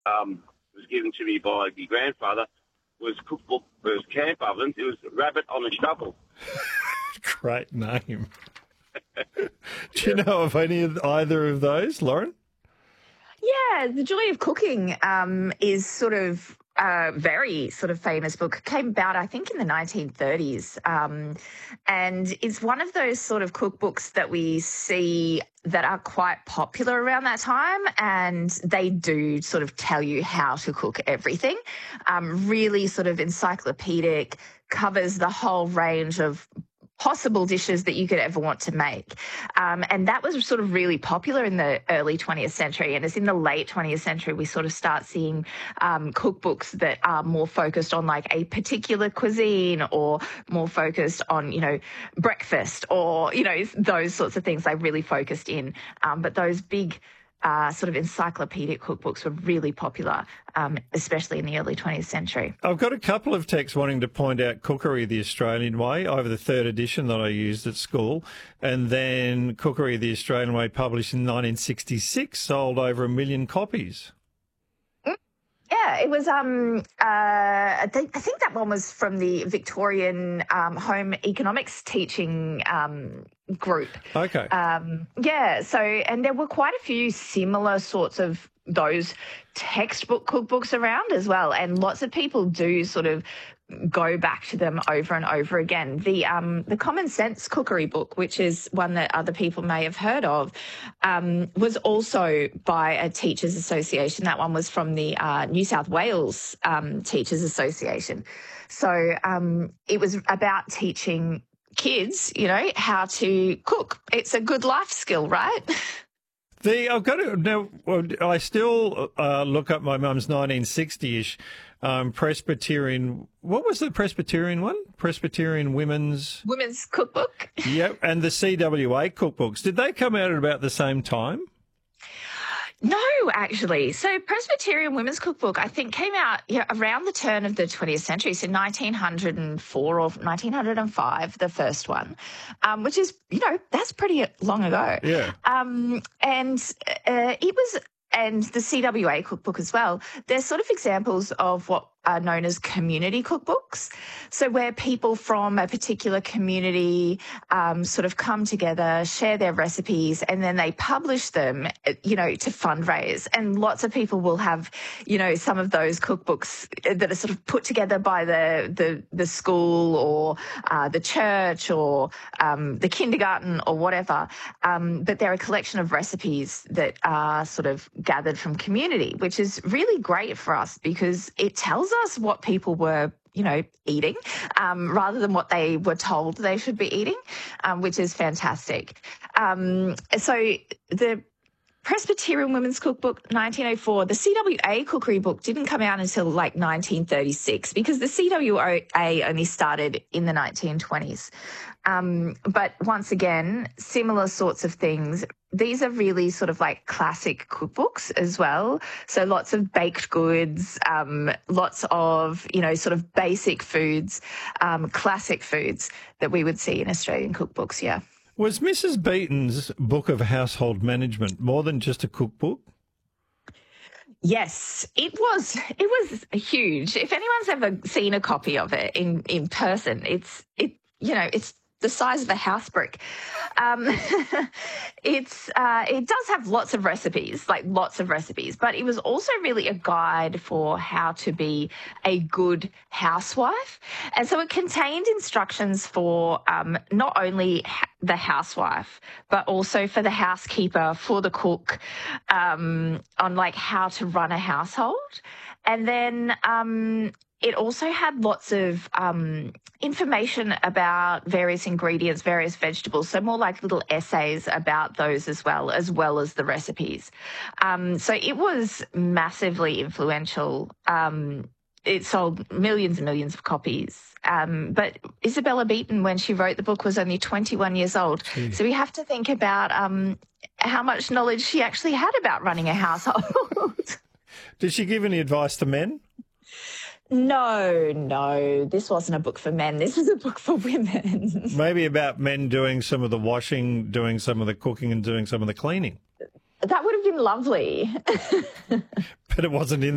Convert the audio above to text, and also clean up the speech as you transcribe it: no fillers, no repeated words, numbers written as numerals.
was given to me by my grandfather, was cookbook, was camp ovens. It was Rabbit on a Shovel. Great name. Do you know of either of those, Lauren? Yeah, The Joy of Cooking is sort of a very sort of famous book. It came about, I think, in the 1930s. And it's one of those sort of cookbooks that we see that are quite popular around that time. And they do sort of tell you how to cook everything. Really sort of encyclopedic, covers the whole range of possible dishes that you could ever want to make. And that was sort of really popular in the early 20th century. And it's in the late 20th century we sort of start seeing cookbooks that are more focused on like a particular cuisine or more focused on, breakfast or, those sorts of things they really focused in. But those big sort of encyclopedic cookbooks were really popular, especially in the early 20th century. I've got a couple of texts wanting to point out Cookery the Australian Way. I have the third edition that I used at school, and then Cookery the Australian Way, published in 1966, sold over 1 million copies. Yeah, it was. I think that one was from the Victorian Home Economics Teaching Group. Okay. Yeah. So, and there were quite a few similar sorts of those textbook cookbooks around as well, and lots of people do sort of go back to them over and over again. The Common Sense Cookery book, which is one that other people may have heard of, was also by a teachers association. That one was from the New South Wales Teachers Association. So it was about teaching kids, how to cook. It's a good life skill, right? I've got to now. I still look up my mum's 1960-ish Presbyterian. What was the Presbyterian one? Presbyterian Women's Cookbook. Yep, and the CWA cookbooks. Did they come out at about the same time? No, actually. So Presbyterian Women's Cookbook, I think, came out around the turn of the 20th century, so 1904 or 1905, the first one, which is, that's pretty long ago. Yeah. And the CWA cookbook as well, they're sort of examples of what are known as community cookbooks. So where people from a particular community sort of come together, share their recipes, and then they publish them, to fundraise. And lots of people will have, some of those cookbooks that are sort of put together by the school or the church or the kindergarten or whatever. But they're a collection of recipes that are sort of gathered from community, which is really great for us because it tells us what people were eating, rather than what they were told they should be eating, which is fantastic. So the Presbyterian Women's Cookbook, 1904. The CWA Cookery book didn't come out until like 1936 because the CWA only started in the 1920s. But once again, similar sorts of things. These are really sort of like classic cookbooks as well. So lots of baked goods, lots of, sort of basic foods, classic foods that we would see in Australian cookbooks, yeah. Was Mrs. Beaton's Book of Household Management more than just a cookbook? Yes, it was huge. If anyone's ever seen a copy of it in person, it's the size of a house brick. It does have lots of recipes, but it was also really a guide for how to be a good housewife. And so it contained instructions for not only the housewife, but also for the housekeeper, for the cook, on like how to run a household. And then it also had lots of information about various ingredients, various vegetables, so more like little essays about those as well as the recipes. So it was massively influential. It sold millions and millions of copies. But Isabella Beaton, when she wrote the book, was only 21 years old. Jeez. So we have to think about how much knowledge she actually had about running a household. Did she give any advice to men? No, this wasn't a book for men. This was a book for women. Maybe about men doing some of the washing, doing some of the cooking and doing some of the cleaning. That would have been lovely. But it wasn't in